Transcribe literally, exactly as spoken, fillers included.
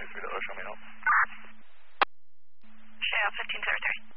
two three to Ocean, may I help? Shale fifteen seventy-three.